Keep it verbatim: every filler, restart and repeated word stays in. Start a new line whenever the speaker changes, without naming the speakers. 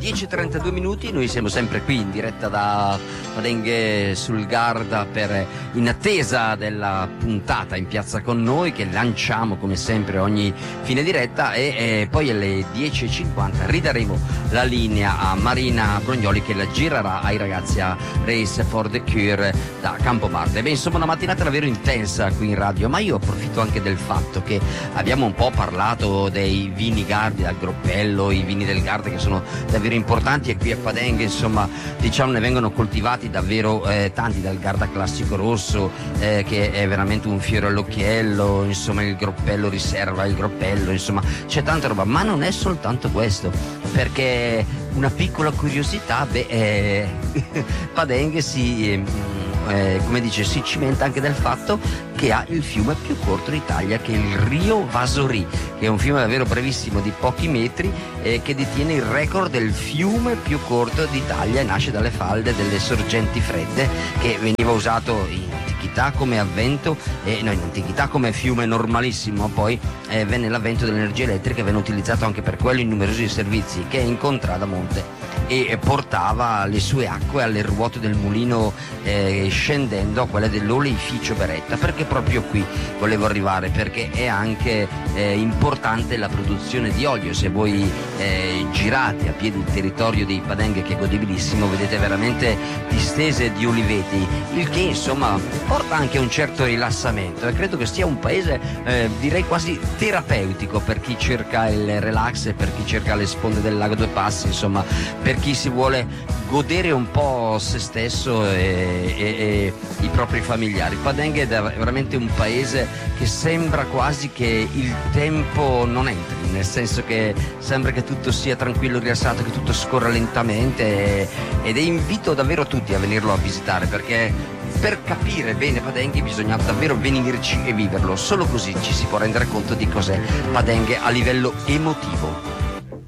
dieci e trentadue minuti, noi siamo sempre qui in diretta da Padenghe sul Garda per, in attesa della puntata in piazza con noi che lanciamo come sempre ogni fine diretta e, e poi alle dieci e cinquanta ridaremo la linea a Marina Brognoli che la girerà ai ragazzi a Race for the Cure da Campobatte. Beh, insomma una mattinata davvero intensa qui in radio, ma io approfitto anche del fatto che abbiamo un po' parlato dei vini Gardi, dal Groppello, i vini del Garda che sono davvero importanti e qui a Padenghe insomma diciamo ne vengono coltivati davvero eh, tanti, dal Garda classico rosso eh, che è veramente un fiore all'occhiello, insomma il Groppello riserva, il Groppello, insomma c'è tanta roba, ma non è soltanto questo, perché una piccola curiosità, beh eh, Padenghe si eh, eh, come dice si cimenta anche del fatto che ha il fiume più corto d'Italia, che è il Rio Vasori, che è un fiume davvero brevissimo di pochi metri eh, che detiene il record del fiume più corto d'Italia e nasce dalle falde delle sorgenti fredde, che veniva usato in antichità come avvento e eh, no, in antichità come fiume normalissimo, poi eh, venne l'avvento dell'energia elettrica e venne utilizzato anche per quello in numerosi servizi, che in contradamonte e portava le sue acque alle ruote del mulino eh, scendendo a quelle dell'oleificio Beretta. Perché proprio qui volevo arrivare? Perché è anche eh, importante la produzione di olio. Se voi eh, girate a piedi il territorio dei Padenghe, che è godibilissimo, vedete veramente distese di oliveti, il che insomma porta anche un certo rilassamento e credo che sia un paese eh, direi quasi terapeutico per chi cerca il relax e per chi cerca le sponde del lago Due Passi, insomma per chi si vuole godere un po' se stesso e, e, e i propri familiari. Padenghe è veramente un paese che sembra quasi che il tempo non entri, nel senso che sembra che tutto sia tranquillo, rilassato, che tutto scorra lentamente e, ed è invito davvero tutti a venirlo a visitare, perché per capire bene Padenghe bisogna davvero venirci e viverlo, solo così ci si può rendere conto di cos'è Padenghe a livello emotivo.